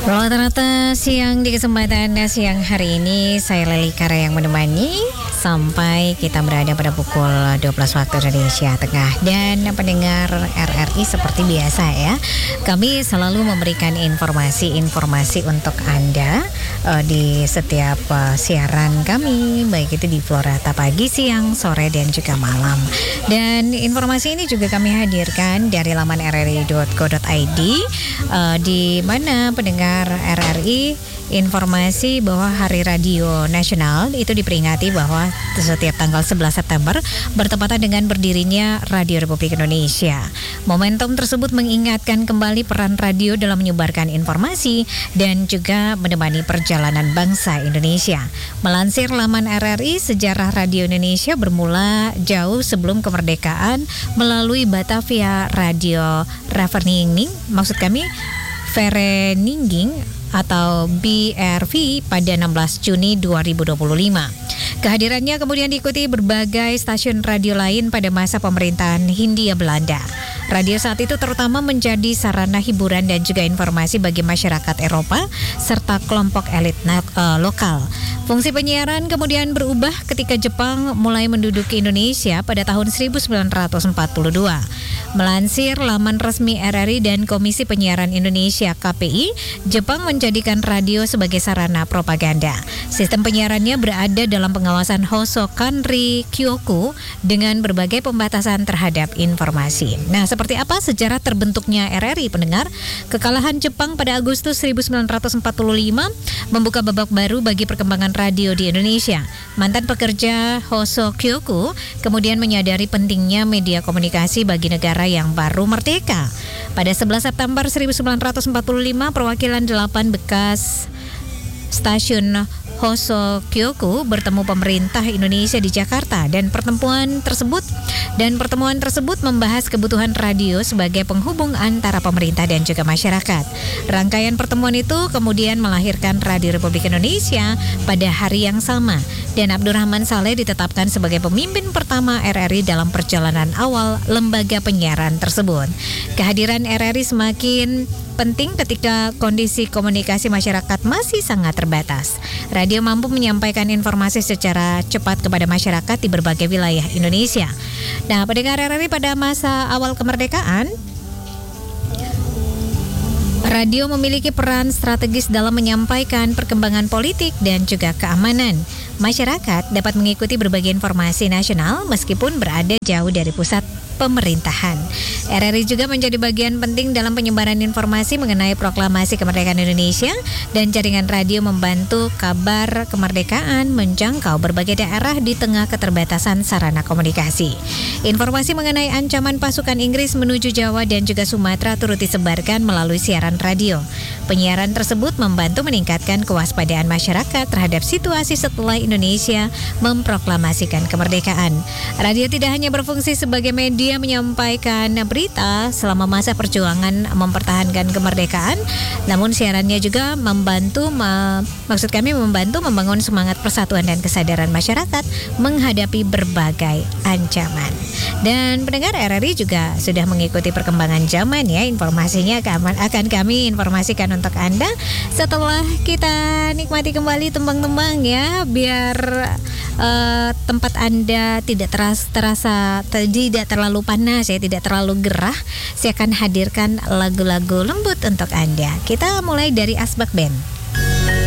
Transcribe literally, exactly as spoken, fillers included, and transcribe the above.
Rata-rata siang di kesempatan siang hari ini saya Leli Kara yang menemani sampai kita berada pada pukul dua belas waktu Indonesia Tengah. Dan pendengar R R I seperti biasa ya, kami selalu memberikan informasi-informasi untuk Anda uh, di setiap uh, siaran kami, baik itu di Florata pagi, siang, sore dan juga malam. Dan informasi ini juga kami hadirkan dari laman r r i dot co dot i d uh, di mana pendengar R R I informasi bahwa Hari Radio Nasional itu diperingati bahwa setiap tanggal sebelas September bertepatan dengan berdirinya Radio Republik Indonesia. Momentum tersebut mengingatkan kembali peran radio dalam menyebarkan informasi dan juga menemani perjalanan bangsa Indonesia. Melansir laman R R I, sejarah Radio Indonesia bermula jauh sebelum kemerdekaan melalui Batavia Radio Ravening, maksud kami Vereniging atau B R V pada enam belas Juni dua ribu dua puluh lima. Kehadirannya kemudian diikuti berbagai stasiun radio lain pada masa pemerintahan Hindia Belanda. Radio saat itu terutama menjadi sarana hiburan dan juga informasi bagi masyarakat Eropa serta kelompok elit uh, lokal. Fungsi penyiaran kemudian berubah ketika Jepang mulai menduduki Indonesia pada tahun seribu sembilan ratus empat puluh dua. Melansir laman resmi R R I dan Komisi Penyiaran Indonesia K P I, Jepang menjadikan radio sebagai sarana propaganda. Sistem penyiarannya berada dalam pengawasan Hoso Kanri Kyoku dengan berbagai pembatasan terhadap informasi. Nah, seperti apa sejarah terbentuknya R R I, pendengar? Kekalahan Jepang pada Agustus seribu sembilan ratus empat puluh lima membuka babak baru bagi perkembangan radio di Indonesia. Mantan pekerja Hoso Kyoku kemudian menyadari pentingnya media komunikasi bagi negara yang baru merdeka. Pada sebelas September seribu sembilan ratus empat puluh lima, perwakilan delapan bekas stasiun Hoso Kyoku bertemu pemerintah Indonesia di Jakarta dan pertemuan tersebut dan pertemuan tersebut membahas kebutuhan radio sebagai penghubung antara pemerintah dan juga masyarakat. Rangkaian pertemuan itu kemudian melahirkan Radio Republik Indonesia pada hari yang sama dan Abdurrahman Saleh ditetapkan sebagai pemimpin pertama R R I dalam perjalanan awal lembaga penyiaran tersebut. Kehadiran R R I semakin penting ketika kondisi komunikasi masyarakat masih sangat terbatas. Radio mampu menyampaikan informasi secara cepat kepada masyarakat di berbagai wilayah Indonesia. Nah, pendengar R R I, pada masa awal kemerdekaan, radio memiliki peran strategis dalam menyampaikan perkembangan politik dan juga keamanan. Masyarakat dapat mengikuti berbagai informasi nasional meskipun berada jauh dari pusat pemerintahan. R R I juga menjadi bagian penting dalam penyebaran informasi mengenai proklamasi kemerdekaan Indonesia dan jaringan radio membantu kabar kemerdekaan menjangkau berbagai daerah di tengah keterbatasan sarana komunikasi. Informasi mengenai ancaman pasukan Inggris menuju Jawa dan juga Sumatera turut disebarkan melalui siaran radio. Penyiaran tersebut membantu meningkatkan kewaspadaan masyarakat terhadap situasi setelah Indonesia memproklamasikan kemerdekaan. Radio tidak hanya berfungsi sebagai media Dia menyampaikan berita selama masa perjuangan mempertahankan kemerdekaan, namun siarannya juga membantu, me, maksud kami membantu membangun semangat persatuan dan kesadaran masyarakat menghadapi berbagai ancaman. Dan pendengar R R I juga sudah mengikuti perkembangan zaman ya, informasinya akan kami informasikan untuk Anda setelah kita nikmati kembali tembang-tembang ya, biar uh, tempat Anda tidak terasa, terasa tidak terlalu panas ya, tidak terlalu gerah. Saya akan hadirkan lagu-lagu lembut untuk Anda. Kita mulai dari Asbak Band.